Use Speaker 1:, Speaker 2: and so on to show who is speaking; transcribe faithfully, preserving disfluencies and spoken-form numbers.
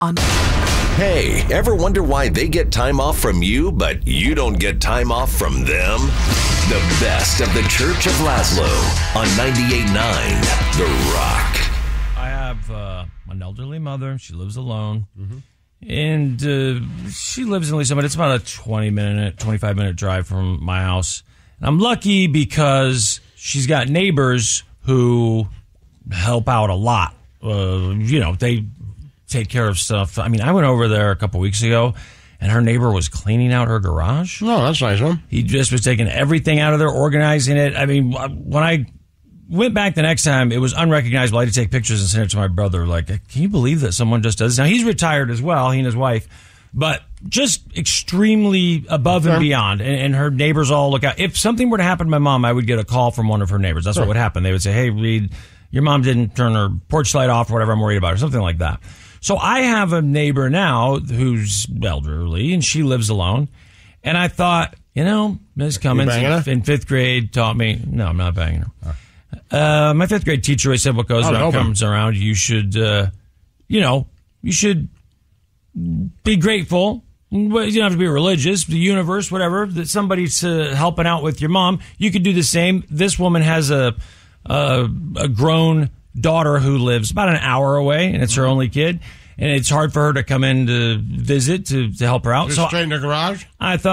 Speaker 1: on.
Speaker 2: Hey, ever wonder why they get time off from you, but you don't get time off from them? The best of the Church of Laszlo on ninety-eight point nine The Rock.
Speaker 3: I have uh, an elderly mother. She lives alone. Mm-hmm. And uh, she lives in Lisa, but it's about a twenty minute, twenty-five minute drive from my house. And I'm lucky because she's got neighbors who help out a lot. Uh, you know, they take care of stuff. I mean, I went over there a couple weeks ago, and her neighbor was cleaning out her garage.
Speaker 4: Oh, that's nice, huh?
Speaker 3: He just was taking everything out of there, organizing it. I mean, when I went back the next time, it was unrecognizable. I had to take pictures and send it to my brother. Like, can you believe that someone just does this? Now, he's retired as well, he and his wife, but just extremely above
Speaker 4: okay.
Speaker 3: and beyond. And, and her neighbors all look out. If something were to happen to my mom, I would get a call from one of her neighbors. That's sure. what would happen. They would say, hey, Reed, your mom didn't turn her porch light off or whatever, I'm worried about, or something like that. So I have a neighbor now who's elderly, and she lives alone. And I thought, you know, Miz Cummins in, in fifth grade taught me, no, I'm not banging her. Oh. Uh, my fifth grade teacher always said, what goes around comes around. You should, uh, you know, you should be grateful. You don't have to be religious, the universe, whatever, that somebody's uh, helping out with your mom. You could do the same. This woman has a, a, a grown daughter who lives about an hour away, and it's her only kid, and it's hard for her to come in to visit to, to help her out.
Speaker 4: Just
Speaker 3: so
Speaker 4: straight in the garage?
Speaker 3: I thought,